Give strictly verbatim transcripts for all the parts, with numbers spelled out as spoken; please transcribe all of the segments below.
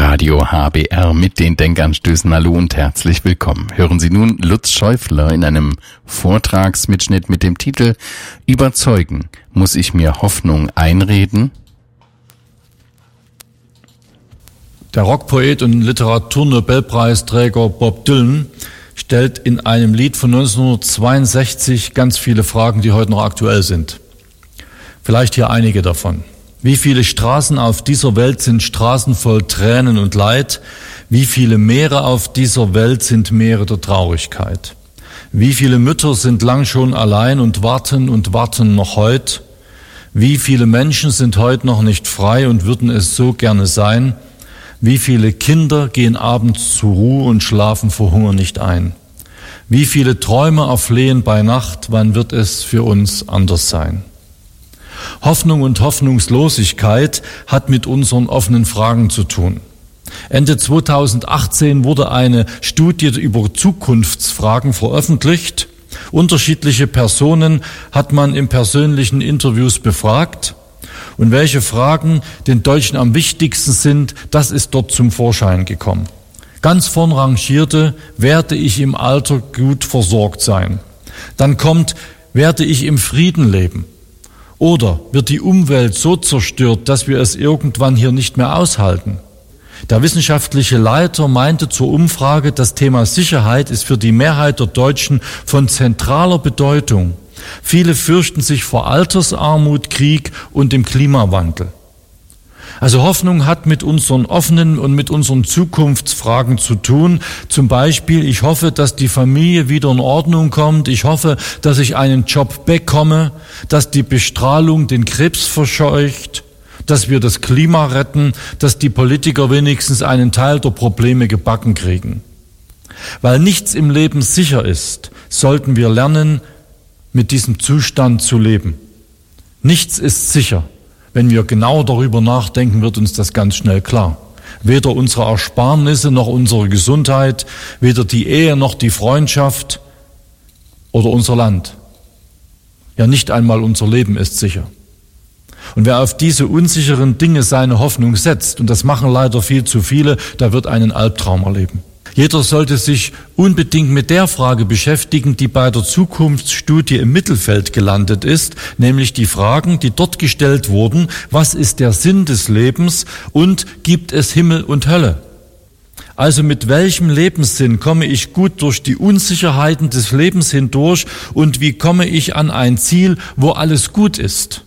Radio H B R mit den Denkanstößen. Hallo und herzlich willkommen. Hören Sie nun Lutz Schäufler in einem Vortragsmitschnitt mit dem Titel Überzeugen, muss ich mir Hoffnung einreden? Der Rockpoet und Literaturnobelpreisträger Bob Dylan stellt in einem Lied von neunzehnhundertzweiundsechzig ganz viele Fragen, die heute noch aktuell sind. Vielleicht hier einige davon. Wie viele Straßen auf dieser Welt sind Straßen voll Tränen und Leid? Wie viele Meere auf dieser Welt sind Meere der Traurigkeit? Wie viele Mütter sind lang schon allein und warten und warten noch heut? Wie viele Menschen sind heute noch nicht frei und würden es so gerne sein? Wie viele Kinder gehen abends zur Ruhe und schlafen vor Hunger nicht ein? Wie viele Träume erflehen bei Nacht, wann wird es für uns anders sein? Hoffnung und Hoffnungslosigkeit hat mit unseren offenen Fragen zu tun. Ende zweitausendachtzehn wurde eine Studie über Zukunftsfragen veröffentlicht. Unterschiedliche Personen hat man in persönlichen Interviews befragt. Und welche Fragen den Deutschen am wichtigsten sind, das ist dort zum Vorschein gekommen. Ganz vorn rangierte, werde ich im Alter gut versorgt sein? Dann kommt, werde ich im Frieden leben? Oder wird die Umwelt so zerstört, dass wir es irgendwann hier nicht mehr aushalten? Der wissenschaftliche Leiter meinte zur Umfrage, das Thema Sicherheit ist für die Mehrheit der Deutschen von zentraler Bedeutung. Viele fürchten sich vor Altersarmut, Krieg und dem Klimawandel. Also Hoffnung hat mit unseren offenen und mit unseren Zukunftsfragen zu tun. Zum Beispiel, ich hoffe, dass die Familie wieder in Ordnung kommt. Ich hoffe, dass ich einen Job bekomme, dass die Bestrahlung den Krebs verscheucht, dass wir das Klima retten, dass die Politiker wenigstens einen Teil der Probleme gebacken kriegen. Weil nichts im Leben sicher ist, sollten wir lernen, mit diesem Zustand zu leben. Nichts ist sicher. Wenn wir genau darüber nachdenken, wird uns das ganz schnell klar. Weder unsere Ersparnisse noch unsere Gesundheit, weder die Ehe noch die Freundschaft oder unser Land. Ja, nicht einmal unser Leben ist sicher. Und wer auf diese unsicheren Dinge seine Hoffnung setzt, und das machen leider viel zu viele, der wird einen Albtraum erleben. Jeder sollte sich unbedingt mit der Frage beschäftigen, die bei der Zukunftsstudie im Mittelfeld gelandet ist, nämlich die Fragen, die dort gestellt wurden: Was ist der Sinn des Lebens und gibt es Himmel und Hölle? Also mit welchem Lebenssinn komme ich gut durch die Unsicherheiten des Lebens hindurch und wie komme ich an ein Ziel, wo alles gut ist?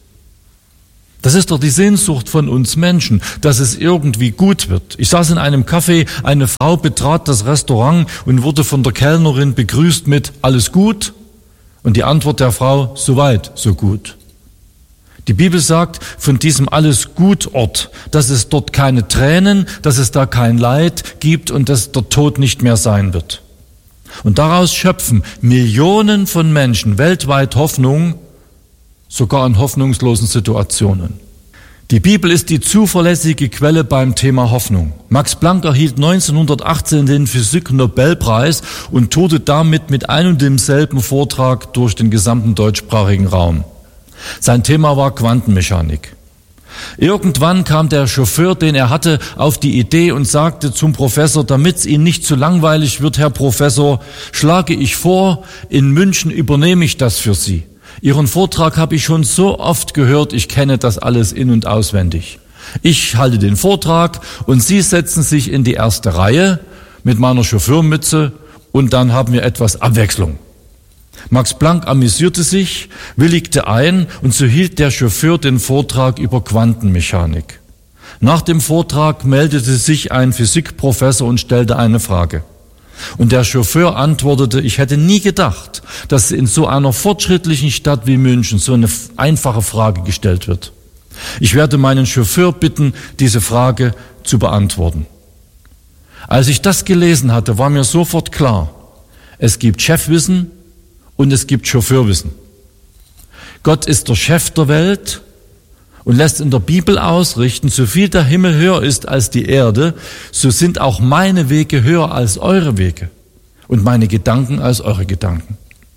Das ist doch die Sehnsucht von uns Menschen, dass es irgendwie gut wird. Ich saß in einem Café, eine Frau betrat das Restaurant und wurde von der Kellnerin begrüßt mit "Alles gut?" Und die Antwort der Frau: "So weit, so gut." Die Bibel sagt von diesem Alles-Gut-Ort, dass es dort keine Tränen, dass es da kein Leid gibt und dass der Tod nicht mehr sein wird. Und daraus schöpfen Millionen von Menschen weltweit Hoffnung, sogar in hoffnungslosen Situationen. Die Bibel ist die zuverlässige Quelle beim Thema Hoffnung. Max Planck erhielt neunzehnhundertachtzehn den Physik-Nobelpreis und tourte damit mit einem und demselben Vortrag durch den gesamten deutschsprachigen Raum. Sein Thema war Quantenmechanik. Irgendwann kam der Chauffeur, den er hatte, auf die Idee und sagte zum Professor: Damit es Ihnen nicht zu langweilig wird, Herr Professor, schlage ich vor, in München übernehme ich das für Sie. Ihren Vortrag habe ich schon so oft gehört, ich kenne das alles in- und auswendig. Ich halte den Vortrag und Sie setzen sich in die erste Reihe mit meiner Chauffeurmütze und dann haben wir etwas Abwechslung. Max Planck amüsierte sich, willigte ein und so hielt der Chauffeur den Vortrag über Quantenmechanik. Nach dem Vortrag meldete sich ein Physikprofessor und stellte eine Frage. Und der Chauffeur antwortete: Ich hätte nie gedacht, dass in so einer fortschrittlichen Stadt wie München so eine einfache Frage gestellt wird. Ich werde meinen Chauffeur bitten, diese Frage zu beantworten. Als ich das gelesen hatte, war mir sofort klar: Es gibt Chefwissen und es gibt Chauffeurwissen. Gott ist der Chef der Welt und lässt in der Bibel ausrichten: So viel der Himmel höher ist als die Erde, so sind auch meine Wege höher als eure Wege und meine Gedanken als eure Gedanken.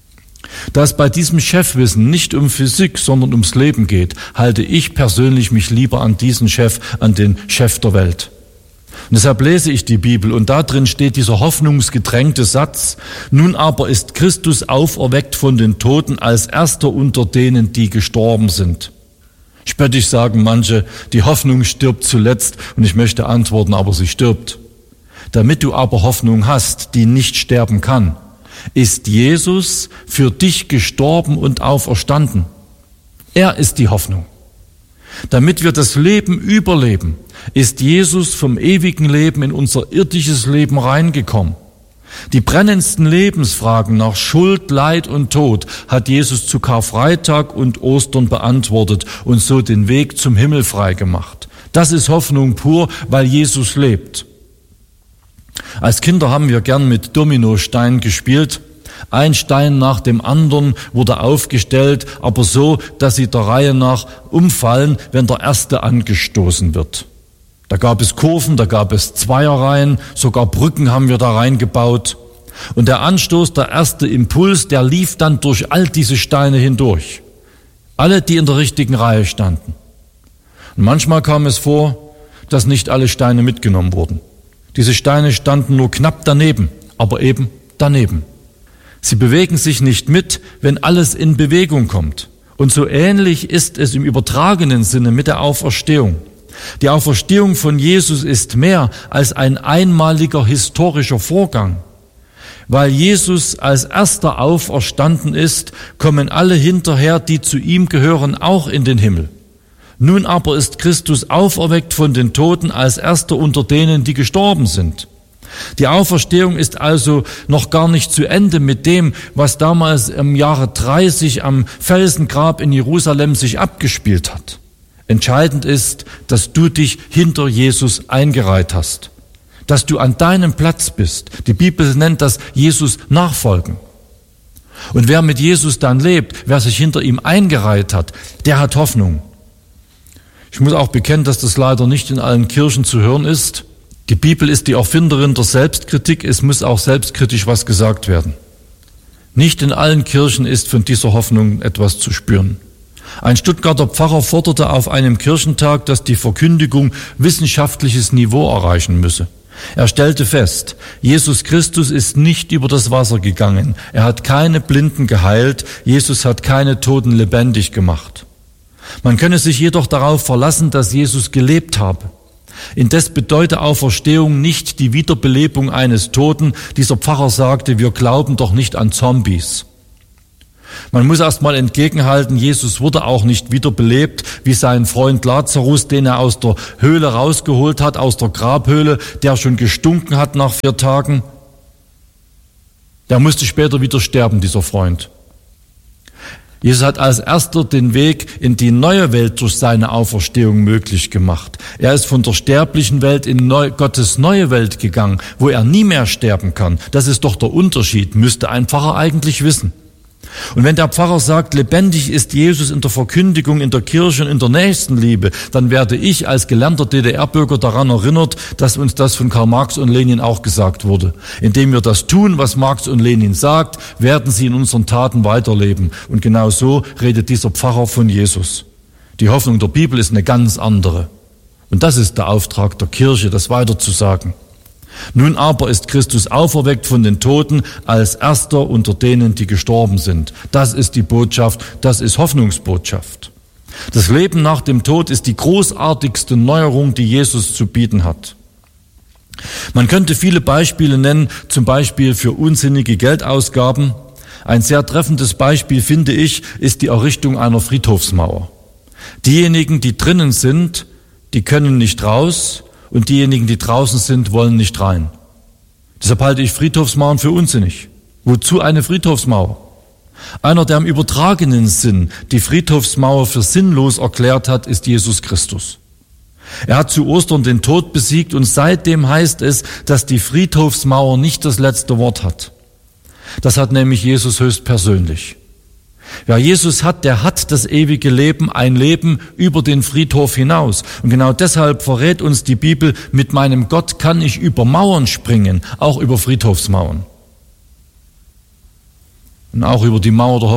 Da es bei diesem Chefwissen nicht um Physik, sondern ums Leben geht, halte ich persönlich mich lieber an diesen Chef, an den Chef der Welt. Und deshalb lese ich die Bibel und da drin steht dieser hoffnungsgetränkte Satz: Nun aber ist Christus auferweckt von den Toten als Erster unter denen, die gestorben sind. Spöttisch sagen manche, die Hoffnung stirbt zuletzt, und ich möchte antworten, aber sie stirbt. Damit du aber Hoffnung hast, die nicht sterben kann, ist Jesus für dich gestorben und auferstanden. Er ist die Hoffnung. Damit wir das Leben überleben, ist Jesus vom ewigen Leben in unser irdisches Leben reingekommen. Die brennendsten Lebensfragen nach Schuld, Leid und Tod hat Jesus zu Karfreitag und Ostern beantwortet und so den Weg zum Himmel freigemacht. Das ist Hoffnung pur, weil Jesus lebt. Als Kinder haben wir gern mit Dominosteinen gespielt. Ein Stein nach dem anderen wurde aufgestellt, aber so, dass sie der Reihe nach umfallen, wenn der erste angestoßen wird. Da gab es Kurven, da gab es Zweierreihen, sogar Brücken haben wir da reingebaut. Und der Anstoß, der erste Impuls, der lief dann durch all diese Steine hindurch. Alle, die in der richtigen Reihe standen. Und manchmal kam es vor, dass nicht alle Steine mitgenommen wurden. Diese Steine standen nur knapp daneben, aber eben daneben. Sie bewegen sich nicht mit, wenn alles in Bewegung kommt. Und so ähnlich ist es im übertragenen Sinne mit der Auferstehung. Die Auferstehung von Jesus ist mehr als ein einmaliger historischer Vorgang. Weil Jesus als erster auferstanden ist, kommen alle hinterher, die zu ihm gehören, auch in den Himmel. Nun aber ist Christus auferweckt von den Toten als erster unter denen, die gestorben sind. Die Auferstehung ist also noch gar nicht zu Ende mit dem, was damals im Jahre dreißig am Felsengrab in Jerusalem sich abgespielt hat. Entscheidend ist, dass du dich hinter Jesus eingereiht hast, dass du an deinem Platz bist. Die Bibel nennt das Jesus nachfolgen. Und wer mit Jesus dann lebt, wer sich hinter ihm eingereiht hat, der hat Hoffnung. Ich muss auch bekennen, dass das leider nicht in allen Kirchen zu hören ist. Die Bibel ist die Erfinderin der Selbstkritik. Es muss auch selbstkritisch was gesagt werden. Nicht in allen Kirchen ist von dieser Hoffnung etwas zu spüren. Ein Stuttgarter Pfarrer forderte auf einem Kirchentag, dass die Verkündigung wissenschaftliches Niveau erreichen müsse. Er stellte fest, Jesus Christus ist nicht über das Wasser gegangen. Er hat keine Blinden geheilt. Jesus hat keine Toten lebendig gemacht. Man könne sich jedoch darauf verlassen, dass Jesus gelebt habe. Indes bedeutet Auferstehung nicht die Wiederbelebung eines Toten. Dieser Pfarrer sagte, wir glauben doch nicht an Zombies. Man muss erst mal entgegenhalten, Jesus wurde auch nicht wiederbelebt, wie sein Freund Lazarus, den er aus der Höhle rausgeholt hat, aus der Grabhöhle, der schon gestunken hat nach vier Tagen. Der musste später wieder sterben, dieser Freund. Jesus hat als erster den Weg in die neue Welt durch seine Auferstehung möglich gemacht. Er ist von der sterblichen Welt in neu, Gottes neue Welt gegangen, wo er nie mehr sterben kann. Das ist doch der Unterschied, müsste ein Pfarrer eigentlich wissen. Und wenn der Pfarrer sagt, lebendig ist Jesus in der Verkündigung, in der Kirche und in der Nächstenliebe, dann werde ich als gelernter D D R-Bürger daran erinnert, dass uns das von Karl Marx und Lenin auch gesagt wurde. Indem wir das tun, was Marx und Lenin sagt, werden sie in unseren Taten weiterleben. Und genau so redet dieser Pfarrer von Jesus. Die Hoffnung der Bibel ist eine ganz andere. Und das ist der Auftrag der Kirche, das weiterzusagen. Nun aber ist Christus auferweckt von den Toten als erster unter denen, die gestorben sind. Das ist die Botschaft, das ist Hoffnungsbotschaft. Das Leben nach dem Tod ist die großartigste Neuerung, die Jesus zu bieten hat. Man könnte viele Beispiele nennen, zum Beispiel für unsinnige Geldausgaben. Ein sehr treffendes Beispiel, finde ich, ist die Errichtung einer Friedhofsmauer. Diejenigen, die drinnen sind, die können nicht raus. Und diejenigen, die draußen sind, wollen nicht rein. Deshalb halte ich Friedhofsmauern für unsinnig. Wozu eine Friedhofsmauer? Einer, der im übertragenen Sinn die Friedhofsmauer für sinnlos erklärt hat, ist Jesus Christus. Er hat zu Ostern den Tod besiegt und seitdem heißt es, dass die Friedhofsmauer nicht das letzte Wort hat. Das hat nämlich Jesus höchstpersönlich. Wer Jesus hat, der hat das ewige Leben, ein Leben über den Friedhof hinaus. Und genau deshalb verrät uns die Bibel, mit meinem Gott kann ich über Mauern springen, auch über Friedhofsmauern. Und auch über die Mauer der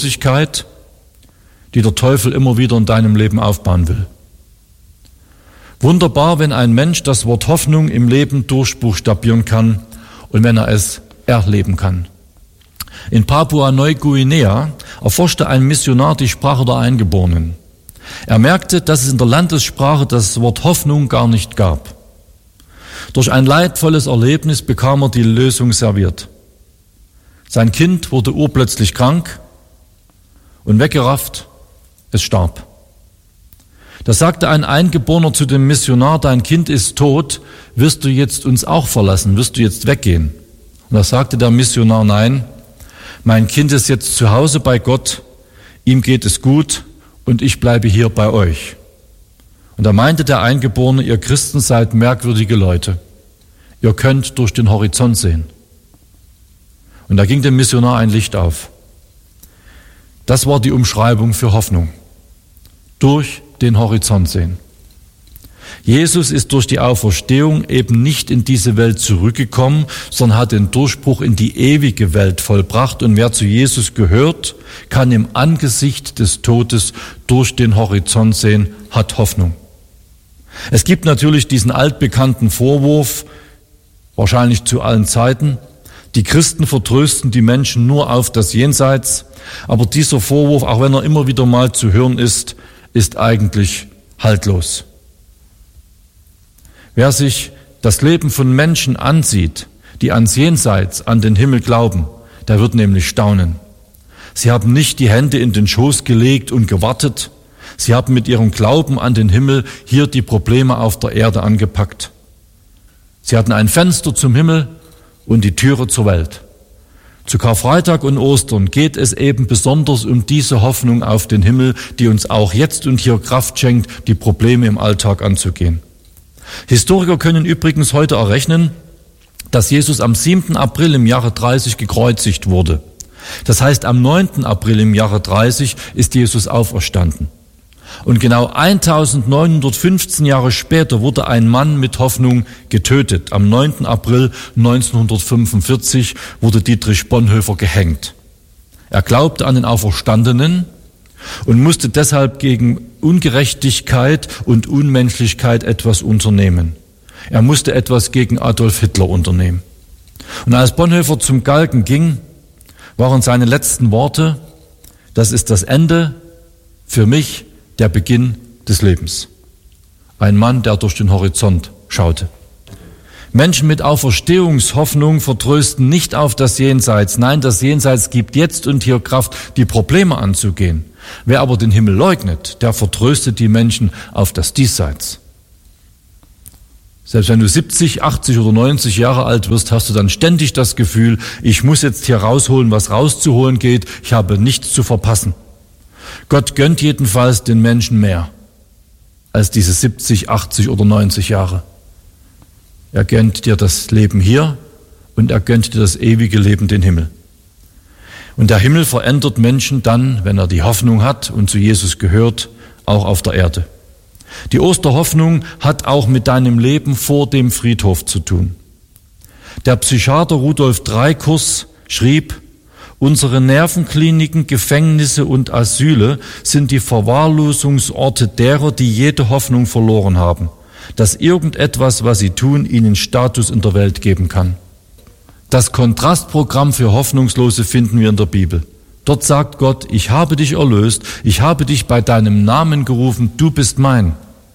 Hoffnungslosigkeit, die der Teufel immer wieder in deinem Leben aufbauen will. Wunderbar, wenn ein Mensch das Wort Hoffnung im Leben durchbuchstabieren kann und wenn er es erleben kann. In Papua-Neuguinea erforschte ein Missionar die Sprache der Eingeborenen. Er merkte, dass es in der Landessprache das Wort Hoffnung gar nicht gab. Durch ein leidvolles Erlebnis bekam er die Lösung serviert. Sein Kind wurde urplötzlich krank und weggerafft, es starb. Da sagte ein Eingeborener zu dem Missionar, dein Kind ist tot, wirst du jetzt uns auch verlassen, wirst du jetzt weggehen? Und da sagte der Missionar, nein, mein Kind ist jetzt zu Hause bei Gott, ihm geht es gut und ich bleibe hier bei euch. Und da meinte der Eingeborene, ihr Christen seid merkwürdige Leute. Ihr könnt durch den Horizont sehen. Und da ging dem Missionar ein Licht auf. Das war die Umschreibung für Hoffnung. Durch den Horizont sehen. Jesus ist durch die Auferstehung eben nicht in diese Welt zurückgekommen, sondern hat den Durchbruch in die ewige Welt vollbracht. Und wer zu Jesus gehört, kann im Angesicht des Todes durch den Horizont sehen, hat Hoffnung. Es gibt natürlich diesen altbekannten Vorwurf, wahrscheinlich zu allen Zeiten, die Christen vertrösten die Menschen nur auf das Jenseits, aber dieser Vorwurf, auch wenn er immer wieder mal zu hören ist, ist eigentlich haltlos. Wer sich das Leben von Menschen ansieht, die ans Jenseits, an den Himmel glauben, der wird nämlich staunen. Sie haben nicht die Hände in den Schoß gelegt und gewartet. Sie haben mit ihrem Glauben an den Himmel hier die Probleme auf der Erde angepackt. Sie hatten ein Fenster zum Himmel und die Türe zur Welt. Zu Karfreitag und Ostern geht es eben besonders um diese Hoffnung auf den Himmel, die uns auch jetzt und hier Kraft schenkt, die Probleme im Alltag anzugehen. Historiker können übrigens heute errechnen, dass Jesus am siebten April im Jahre dreißig gekreuzigt wurde. Das heißt, am neunten April im Jahre dreißig ist Jesus auferstanden. Und genau eintausendneunhundertfünfzehn Jahre später wurde ein Mann mit Hoffnung getötet. Am neunten April neunzehnhundertfünfundvierzig wurde Dietrich Bonhoeffer gehängt. Er glaubte an den Auferstandenen und musste deshalb gegen Ungerechtigkeit und Unmenschlichkeit etwas unternehmen. Er musste etwas gegen Adolf Hitler unternehmen. Und als Bonhoeffer zum Galgen ging, waren seine letzten Worte, das ist das Ende, für mich der Beginn des Lebens. Ein Mann, der durch den Horizont schaute. Menschen mit Auferstehungshoffnung vertrösten nicht auf das Jenseits. Nein, das Jenseits gibt jetzt und hier Kraft, die Probleme anzugehen. Wer aber den Himmel leugnet, der vertröstet die Menschen auf das Diesseits. Selbst wenn du siebzig, achtzig oder neunzig Jahre alt wirst, hast du dann ständig das Gefühl, ich muss jetzt hier rausholen, was rauszuholen geht, ich habe nichts zu verpassen. Gott gönnt jedenfalls den Menschen mehr als diese siebzig, achtzig oder neunzig Jahre. Er gönnt dir das Leben hier und er gönnt dir das ewige Leben, den Himmel. Und der Himmel verändert Menschen dann, wenn er die Hoffnung hat und zu Jesus gehört, auch auf der Erde. Die Osterhoffnung hat auch mit deinem Leben vor dem Friedhof zu tun. Der Psychiater Rudolf Dreikurs schrieb, unsere Nervenkliniken, Gefängnisse und Asyle sind die Verwahrlosungsorte derer, die jede Hoffnung verloren haben, dass irgendetwas, was sie tun, ihnen Status in der Welt geben kann. Das Kontrastprogramm für Hoffnungslose finden wir in der Bibel. Dort sagt Gott, ich habe dich erlöst, ich habe dich bei deinem Namen gerufen, du bist mein.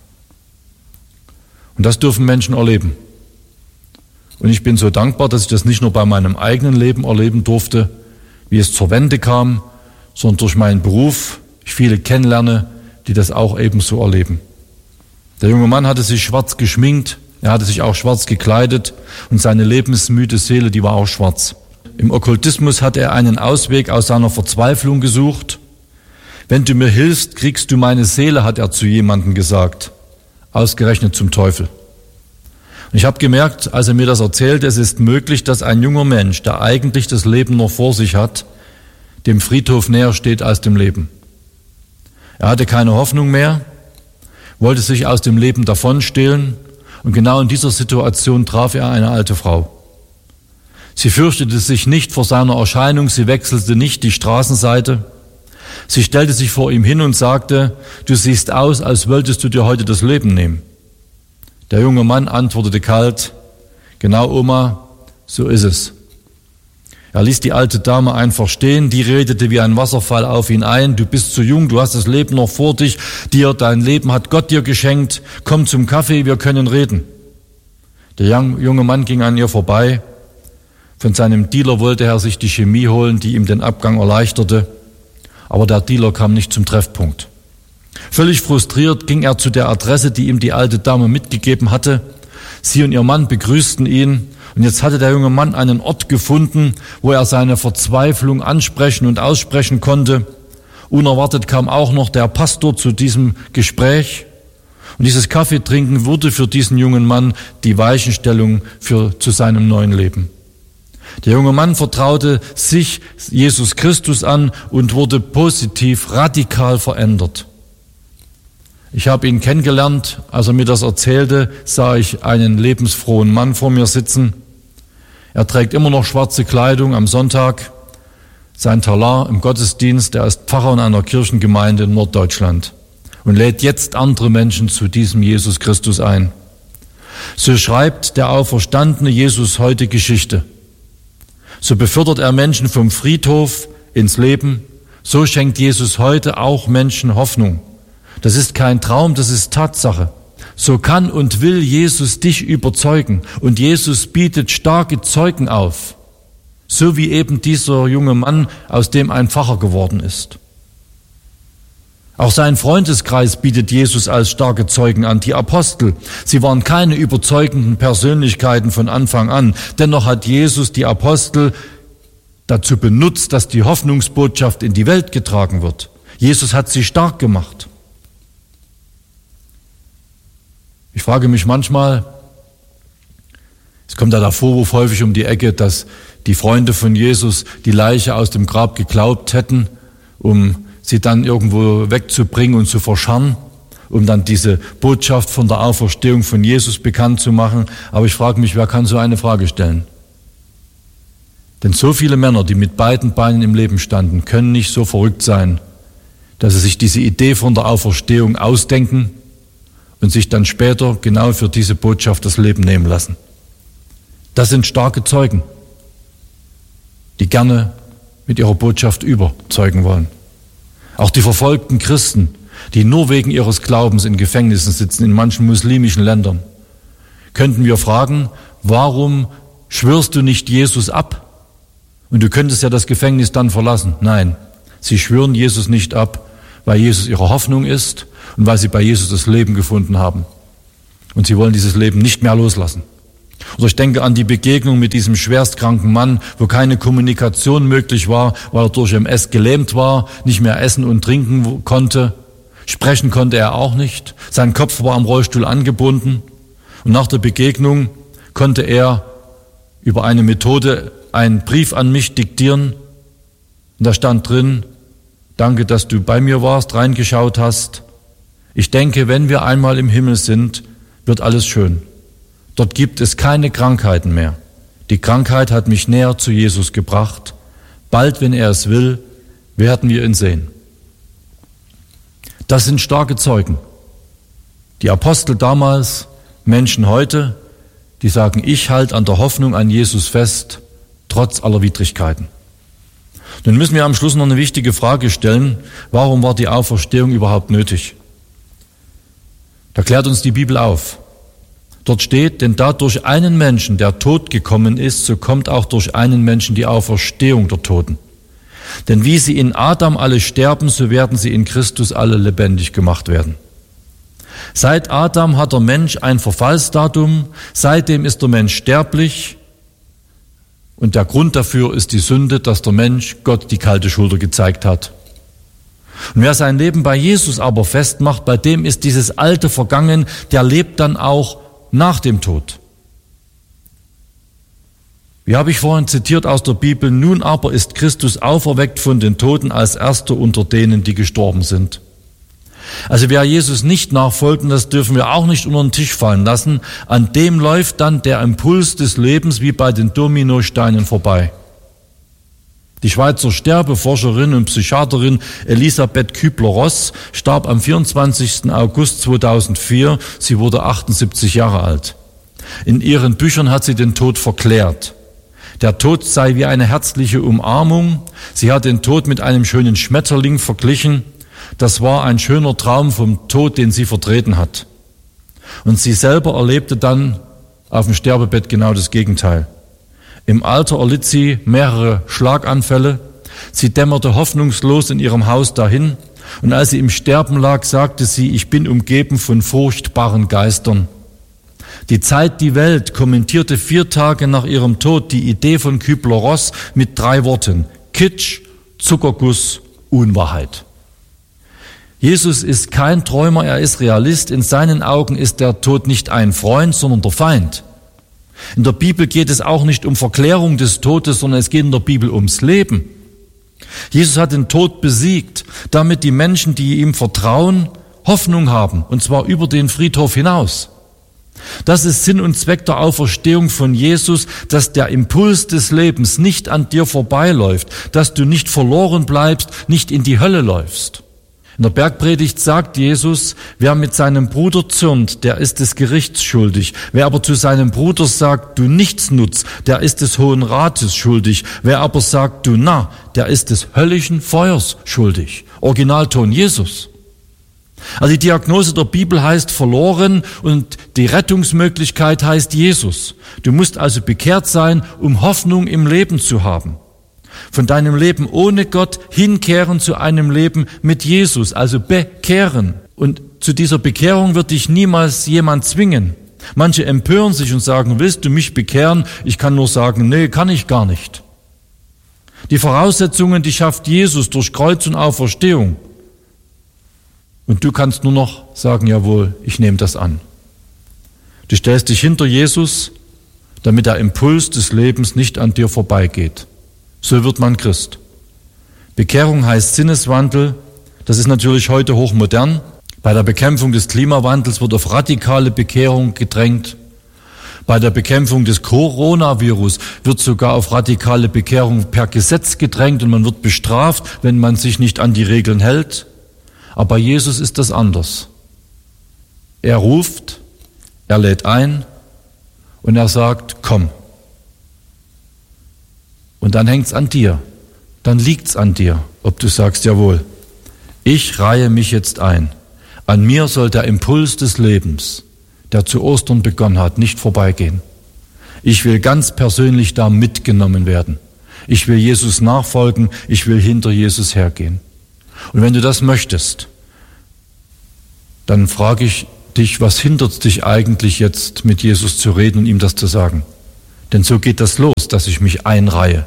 Und das dürfen Menschen erleben. Und ich bin so dankbar, dass ich das nicht nur bei meinem eigenen Leben erleben durfte, wie es zur Wende kam, sondern durch meinen Beruf ich viele kennenlerne, die das auch ebenso erleben. Der junge Mann hatte sich schwarz geschminkt, er hatte sich auch schwarz gekleidet und seine lebensmüde Seele, die war auch schwarz. Im Okkultismus hat er einen Ausweg aus seiner Verzweiflung gesucht. Wenn du mir hilfst, kriegst du meine Seele, hat er zu jemandem gesagt, ausgerechnet zum Teufel. Und ich habe gemerkt, als er mir das erzählt, es ist möglich, dass ein junger Mensch, der eigentlich das Leben noch vor sich hat, dem Friedhof näher steht als dem Leben. Er hatte keine Hoffnung mehr, wollte sich aus dem Leben davonstehlen und genau in dieser Situation traf er eine alte Frau. Sie fürchtete sich nicht vor seiner Erscheinung, sie wechselte nicht die Straßenseite. Sie stellte sich vor ihm hin und sagte, du siehst aus, als wolltest du dir heute das Leben nehmen. Der junge Mann antwortete kalt, genau, Oma, so ist es. Er ließ die alte Dame einfach stehen, die redete wie ein Wasserfall auf ihn ein. Du bist zu jung, du hast das Leben noch vor dich, dir, dein Leben hat Gott dir geschenkt. Komm zum Kaffee, wir können reden. Der junge Mann ging an ihr vorbei. Von seinem Dealer wollte er sich die Chemie holen, die ihm den Abgang erleichterte. Aber der Dealer kam nicht zum Treffpunkt. Völlig frustriert ging er zu der Adresse, die ihm die alte Dame mitgegeben hatte. Sie und ihr Mann begrüßten ihn. Und jetzt hatte der junge Mann einen Ort gefunden, wo er seine Verzweiflung ansprechen und aussprechen konnte. Unerwartet kam auch noch der Pastor zu diesem Gespräch. Und dieses Kaffeetrinken wurde für diesen jungen Mann die Weichenstellung für, zu seinem neuen Leben. Der junge Mann vertraute sich Jesus Christus an und wurde positiv, radikal verändert. Ich habe ihn kennengelernt, als er mir das erzählte, sah ich einen lebensfrohen Mann vor mir sitzen. Er trägt immer noch schwarze Kleidung am Sonntag. Sein Talar im Gottesdienst, er ist Pfarrer in einer Kirchengemeinde in Norddeutschland und lädt jetzt andere Menschen zu diesem Jesus Christus ein. So schreibt der auferstandene Jesus heute Geschichte. So befördert er Menschen vom Friedhof ins Leben. So schenkt Jesus heute auch Menschen Hoffnung. Das ist kein Traum, das ist Tatsache. So kann und will Jesus dich überzeugen. Und Jesus bietet starke Zeugen auf. So wie eben dieser junge Mann, aus dem ein Pfarrer geworden ist. Auch sein Freundeskreis bietet Jesus als starke Zeugen an, die Apostel. Sie waren keine überzeugenden Persönlichkeiten von Anfang an. Dennoch hat Jesus die Apostel dazu benutzt, dass die Hoffnungsbotschaft in die Welt getragen wird. Jesus hat sie stark gemacht. Ich frage mich manchmal, es kommt ja der Vorwurf häufig um die Ecke, dass die Freunde von Jesus die Leiche aus dem Grab geglaubt hätten, um sie dann irgendwo wegzubringen und zu verscharren, um dann diese Botschaft von der Auferstehung von Jesus bekannt zu machen. Aber ich frage mich, wer kann so eine Frage stellen? Denn so viele Männer, die mit beiden Beinen im Leben standen, können nicht so verrückt sein, dass sie sich diese Idee von der Auferstehung ausdenken und sich dann später genau für diese Botschaft das Leben nehmen lassen. Das sind starke Zeugen, die gerne mit ihrer Botschaft überzeugen wollen. Auch die verfolgten Christen, die nur wegen ihres Glaubens in Gefängnissen sitzen, in manchen muslimischen Ländern, könnten wir fragen, warum schwörst du nicht Jesus ab? Und du könntest ja das Gefängnis dann verlassen. Nein, sie schwören Jesus nicht ab, weil Jesus ihre Hoffnung ist und weil sie bei Jesus das Leben gefunden haben. Und sie wollen dieses Leben nicht mehr loslassen. Oder ich denke an die Begegnung mit diesem schwerstkranken Mann, wo keine Kommunikation möglich war, weil er durch M S gelähmt war, nicht mehr essen und trinken konnte. Sprechen konnte er auch nicht. Sein Kopf war am Rollstuhl angebunden. Und nach der Begegnung konnte er über eine Methode einen Brief an mich diktieren. Und da stand drin: Danke, dass du bei mir warst, reingeschaut hast. Ich denke, wenn wir einmal im Himmel sind, wird alles schön. Dort gibt es keine Krankheiten mehr. Die Krankheit hat mich näher zu Jesus gebracht. Bald, wenn er es will, werden wir ihn sehen. Das sind starke Zeugen. Die Apostel damals, Menschen heute, die sagen, ich halte an der Hoffnung an Jesus fest, trotz aller Widrigkeiten. Nun müssen wir am Schluss noch eine wichtige Frage stellen: Warum war die Auferstehung überhaupt nötig? Da klärt uns die Bibel auf. Dort steht, denn da durch einen Menschen der Tod gekommen ist, so kommt auch durch einen Menschen die Auferstehung der Toten. Denn wie sie in Adam alle sterben, so werden sie in Christus alle lebendig gemacht werden. Seit Adam hat der Mensch ein Verfallsdatum, seitdem ist der Mensch sterblich. Und der Grund dafür ist die Sünde, dass der Mensch Gott die kalte Schulter gezeigt hat. Und wer sein Leben bei Jesus aber festmacht, bei dem ist dieses Alte vergangen, der lebt dann auch nach dem Tod. Wie habe ich vorhin zitiert aus der Bibel: Nun aber ist Christus auferweckt von den Toten als Erster unter denen, die gestorben sind. Also wer Jesus nicht nachfolgt, und das dürfen wir auch nicht unter den Tisch fallen lassen, an dem läuft dann der Impuls des Lebens wie bei den Dominosteinen vorbei. Die Schweizer Sterbeforscherin und Psychiaterin Elisabeth Kübler-Ross starb am vierundzwanzigsten August zweitausendvier. Sie wurde achtundsiebzig Jahre alt. In ihren Büchern hat sie den Tod verklärt. Der Tod sei wie eine herzliche Umarmung. Sie hat den Tod mit einem schönen Schmetterling verglichen. Das war ein schöner Traum vom Tod, den sie vertreten hat. Und sie selber erlebte dann auf dem Sterbebett genau das Gegenteil. Im Alter erlitt sie mehrere Schlaganfälle. Sie dämmerte hoffnungslos in ihrem Haus dahin. Und als sie im Sterben lag, sagte sie, ich bin umgeben von furchtbaren Geistern. Die Zeit, die Welt kommentierte vier Tage nach ihrem Tod die Idee von Kübler-Ross mit drei Worten: Kitsch, Zuckerguss, Unwahrheit. Jesus ist kein Träumer, er ist Realist. In seinen Augen ist der Tod nicht ein Freund, sondern der Feind. In der Bibel geht es auch nicht um Verklärung des Todes, sondern es geht in der Bibel ums Leben. Jesus hat den Tod besiegt, damit die Menschen, die ihm vertrauen, Hoffnung haben, und zwar über den Friedhof hinaus. Das ist Sinn und Zweck der Auferstehung von Jesus, dass der Impuls des Lebens nicht an dir vorbeiläuft, dass du nicht verloren bleibst, nicht in die Hölle läufst. In der Bergpredigt sagt Jesus, wer mit seinem Bruder zürnt, der ist des Gerichts schuldig. Wer aber zu seinem Bruder sagt, du Nichtsnutz, der ist des Hohen Rates schuldig. Wer aber sagt, du Narr, der ist des höllischen Feuers schuldig. Originalton Jesus. Also die Diagnose der Bibel heißt verloren und die Rettungsmöglichkeit heißt Jesus. Du musst also bekehrt sein, um Hoffnung im Leben zu haben. Von deinem Leben ohne Gott hinkehren zu einem Leben mit Jesus, also bekehren. Und zu dieser Bekehrung wird dich niemals jemand zwingen. Manche empören sich und sagen, willst du mich bekehren? Ich kann nur sagen, nee, kann ich gar nicht. Die Voraussetzungen, die schafft Jesus durch Kreuz und Auferstehung. Und du kannst nur noch sagen, jawohl, ich nehme das an. Du stellst dich hinter Jesus, damit der Impuls des Lebens nicht an dir vorbeigeht. So wird man Christ. Bekehrung heißt Sinneswandel. Das ist natürlich heute hochmodern. Bei der Bekämpfung des Klimawandels wird auf radikale Bekehrung gedrängt. Bei der Bekämpfung des Coronavirus wird sogar auf radikale Bekehrung per Gesetz gedrängt und man wird bestraft, wenn man sich nicht an die Regeln hält. Aber bei Jesus ist das anders. Er ruft, er lädt ein und er sagt, komm. Und dann hängt's an dir, dann liegt's an dir, ob du sagst, jawohl, ich reihe mich jetzt ein. An mir soll der Impuls des Lebens, der zu Ostern begonnen hat, nicht vorbeigehen. Ich will ganz persönlich da mitgenommen werden. Ich will Jesus nachfolgen, ich will hinter Jesus hergehen. Und wenn du das möchtest, dann frage ich dich, was hindert dich eigentlich jetzt mit Jesus zu reden und ihm das zu sagen? Denn so geht das los, dass ich mich einreihe,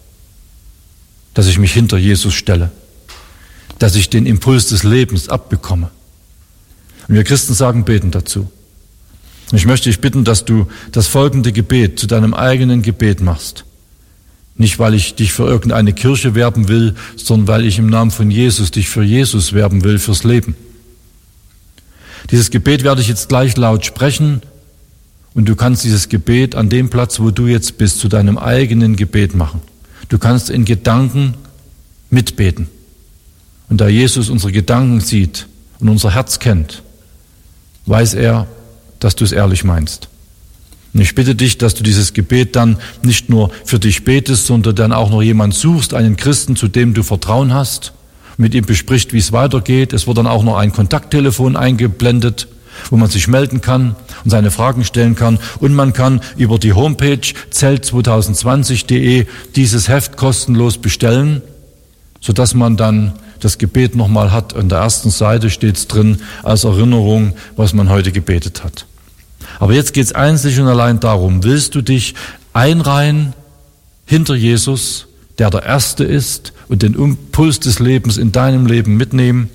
dass ich mich hinter Jesus stelle, dass ich den Impuls des Lebens abbekomme. Und wir Christen sagen, beten dazu. Und ich möchte dich bitten, dass du das folgende Gebet zu deinem eigenen Gebet machst. Nicht, weil ich dich für irgendeine Kirche werben will, sondern weil ich im Namen von Jesus dich für Jesus werben will, fürs Leben. Dieses Gebet werde ich jetzt gleich laut sprechen. Und du kannst dieses Gebet an dem Platz, wo du jetzt bist, zu deinem eigenen Gebet machen. Du kannst in Gedanken mitbeten. Und da Jesus unsere Gedanken sieht und unser Herz kennt, weiß er, dass du es ehrlich meinst. Und ich bitte dich, dass du dieses Gebet dann nicht nur für dich betest, sondern dann auch noch jemanden suchst, einen Christen, zu dem du Vertrauen hast, mit ihm besprichst, wie es weitergeht. Es wird dann auch noch ein Kontakttelefon eingeblendet, wo man sich melden kann und seine Fragen stellen kann. Und man kann über die Homepage zelt zwanzig zwanzig punkt de dieses Heft kostenlos bestellen, sodass man dann das Gebet nochmal hat. An der ersten Seite steht es drin als Erinnerung, was man heute gebetet hat. Aber jetzt geht es einzig und allein darum, willst du dich einreihen hinter Jesus, der der Erste ist, und den Impuls des Lebens in deinem Leben mitnehmen?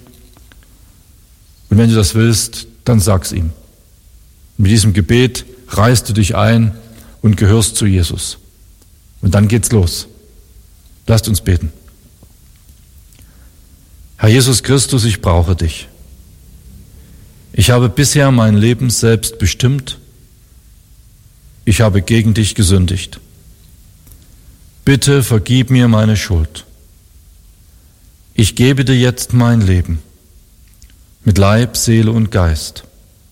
Und wenn du das willst, dann sag's ihm. Mit diesem Gebet reißt du dich ein und gehörst zu Jesus. Und dann geht's los. Lasst uns beten. Herr Jesus Christus, ich brauche dich. Ich habe bisher mein Leben selbst bestimmt. Ich habe gegen dich gesündigt. Bitte vergib mir meine Schuld. Ich gebe dir jetzt mein Leben, mit Leib, Seele und Geist,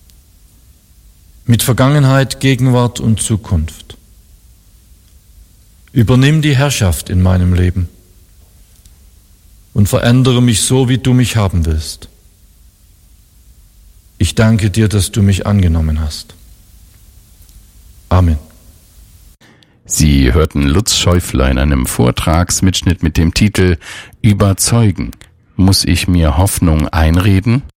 mit Vergangenheit, Gegenwart und Zukunft. Übernimm die Herrschaft in meinem Leben und verändere mich so, wie du mich haben willst. Ich danke dir, dass du mich angenommen hast. Amen. Sie hörten Lutz Schäufler in einem Vortragsmitschnitt mit dem Titel Überzeugen. Muss ich mir Hoffnung einreden?